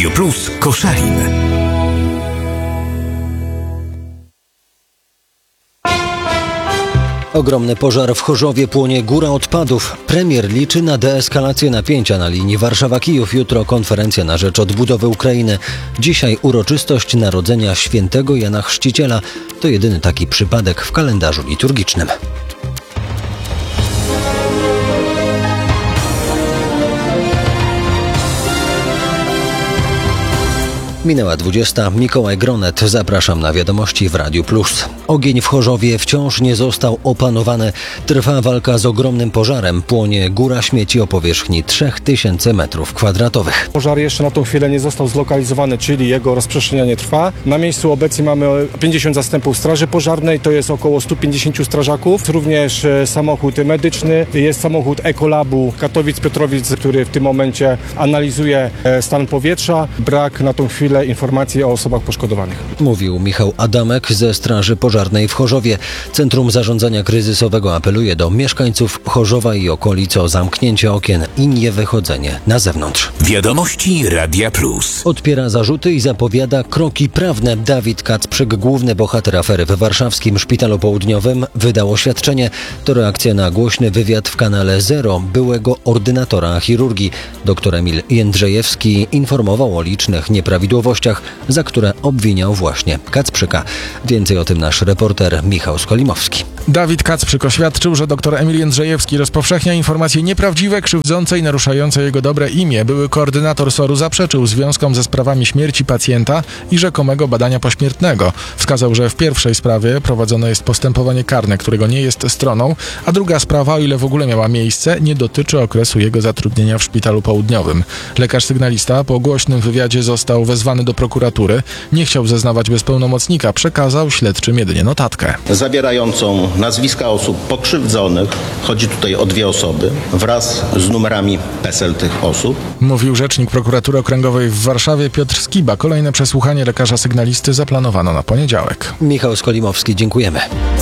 Radio Plus Koszalin. Ogromny pożar w Chorzowie, płonie góra odpadów. Premier liczy na deeskalację napięcia na linii Warszawa-Kijów. Jutro konferencja na rzecz odbudowy Ukrainy. Dzisiaj uroczystość narodzenia świętego Jana Chrzciciela. To jedyny taki przypadek w kalendarzu liturgicznym. Minęła 20. Mikołaj Gronet. Zapraszam na wiadomości w Radiu Plus. Ogień w Chorzowie wciąż nie został opanowany. Trwa walka z ogromnym pożarem. Płonie góra śmieci o powierzchni 3000 m2. Pożar jeszcze na tą chwilę nie został zlokalizowany, czyli jego rozprzestrzenianie trwa. Na miejscu obecnie mamy 50 zastępów straży pożarnej, to jest około 150 strażaków. Również samochód medyczny, jest samochód Ekolabu Katowic-Piotrowic, który w tym momencie analizuje stan powietrza. Brak na tą chwilę informacji o osobach poszkodowanych. Mówił Michał Adamek ze Straży Pożarnej w Chorzowie. Centrum Zarządzania Kryzysowego apeluje do mieszkańców Chorzowa i okolic o zamknięcie okien i niewychodzenie na zewnątrz. Wiadomości Radia Plus. Odpiera zarzuty i zapowiada kroki prawne. Dawid Kacprzyk, główny bohater afery w warszawskim Szpitalu Południowym, wydał oświadczenie. To reakcja na głośny wywiad w kanale Zero byłego ordynatora chirurgii. Dr Emil Jędrzejewski informował o licznych nieprawidłowościach, za które obwiniał właśnie Kacprzyka. Więcej o tym nasz reporter Michał Skolimowski. Dawid Kacprzyk oświadczył, że dr Emil Jędrzejewski rozpowszechnia informacje nieprawdziwe, krzywdzące i naruszające jego dobre imię. Były koordynator SOR-u zaprzeczył związkom ze sprawami śmierci pacjenta i rzekomego badania pośmiertnego. Wskazał, że w pierwszej sprawie prowadzone jest postępowanie karne, którego nie jest stroną, a druga sprawa, o ile w ogóle miała miejsce, nie dotyczy okresu jego zatrudnienia w Szpitalu Południowym. Lekarz sygnalista po głośnym wywiadzie został wezwany do prokuratury. Nie chciał zeznawać bez pełnomocnika, przekazał śledczym jedynie notatkę zawierającą nazwiska osób pokrzywdzonych, chodzi tutaj o 2 osoby, wraz z numerami PESEL tych osób. Mówił rzecznik prokuratury okręgowej w Warszawie Piotr Skiba. Kolejne przesłuchanie lekarza sygnalisty zaplanowano na poniedziałek. Michał Skolimowski, dziękujemy.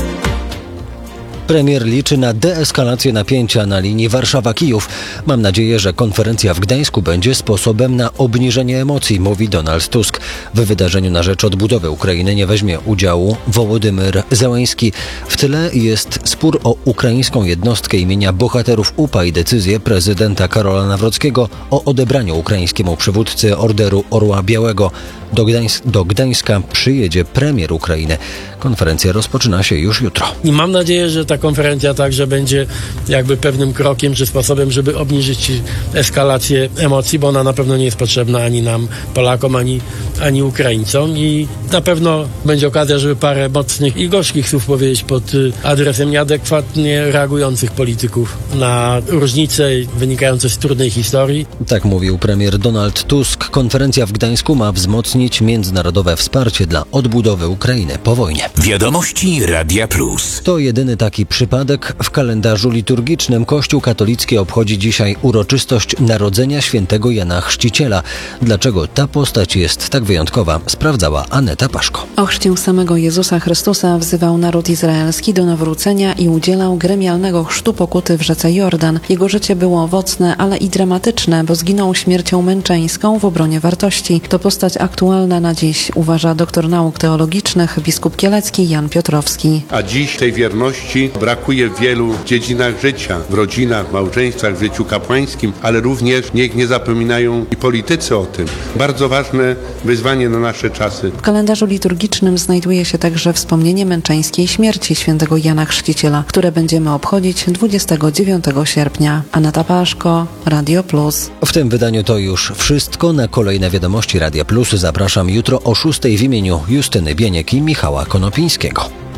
Premier liczy na deeskalację napięcia na linii Warszawa-Kijów. Mam nadzieję, że konferencja w Gdańsku będzie sposobem na obniżenie emocji, mówi Donald Tusk. W wydarzeniu na rzecz odbudowy Ukrainy nie weźmie udziału Wołodymyr Zełenski. W tle jest spór o ukraińską jednostkę imienia bohaterów UPA i decyzję prezydenta Karola Nawrockiego o odebraniu ukraińskiemu przywódcy Orderu Orła Białego. Do Gdańska przyjedzie premier Ukrainy. Konferencja rozpoczyna się już jutro. I mam nadzieję, że ta konferencja także będzie jakby pewnym krokiem czy sposobem, żeby obniżyć eskalację emocji, bo ona na pewno nie jest potrzebna ani nam, Polakom, ani Ukraińcom. I na pewno będzie okazja, żeby parę mocnych i gorzkich słów powiedzieć pod adresem nieadekwatnie reagujących polityków na różnice wynikające z trudnej historii. Tak mówił premier Donald Tusk. Konferencja w Gdańsku ma wzmocnić międzynarodowe wsparcie dla odbudowy Ukrainy po wojnie. Wiadomości Radia Plus. To jedyny taki przypadek w kalendarzu liturgicznym. Kościół katolicki obchodzi dzisiaj uroczystość narodzenia świętego Jana Chrzciciela. Dlaczego ta postać jest tak wyjątkowa, sprawdzała Aneta Paszko. O chrzcie samego Jezusa Chrystusa wzywał naród izraelski do nawrócenia i udzielał gremialnego chrztu pokuty w rzece Jordan. Jego życie było owocne, ale i dramatyczne, bo zginął śmiercią męczeńską w obronie wartości. To postać aktualna na dziś, uważa doktor nauk teologicznych, biskup kielecki Jan Piotrowski. A dziś tej wierności brakuje w wielu dziedzinach życia, w rodzinach, małżeństwach, w życiu kapłańskim, ale również niech nie zapominają i politycy o tym. Bardzo ważne wyzwanie na nasze czasy. W kalendarzu liturgicznym znajduje się także wspomnienie męczeńskiej śmierci świętego Jana Chrzciciela, które będziemy obchodzić 29 sierpnia. Aneta Paszko, Radio Plus. W tym wydaniu to już wszystko. Na kolejne wiadomości Radia Plus zapraszam jutro o 6:00 w imieniu Justyny Bieniek i Michała Konopińskiego.